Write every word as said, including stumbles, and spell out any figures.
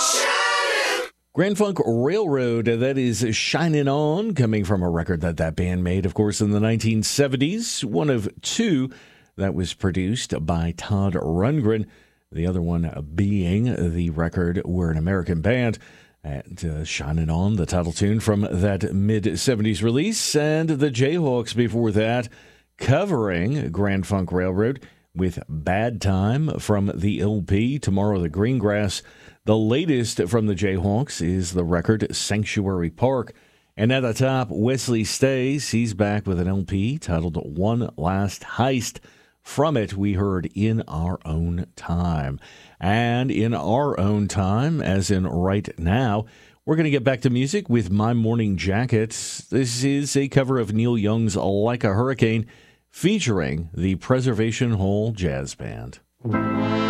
Grand Funk Railroad, that is Shining On, coming from a record that that band made, of course, in the nineteen seventies. One of two that was produced by Todd Rundgren. The other one being the record We're an American Band. And uh, Shining On, the title tune from that mid-seventies release. And the Jayhawks before that, covering Grand Funk Railroad with Bad Time from the L P Tomorrow the Greengrass. The latest from the Jayhawks is the record Sanctuary Park. And at the top, Wesley Stays. He's back with an L P titled One Last Heist. From it, we heard In Our Own Time. And in our own time, as in right now, we're going to get back to music with My Morning Jacket. This is a cover of Neil Young's Like a Hurricane, featuring the Preservation Hall Jazz Band.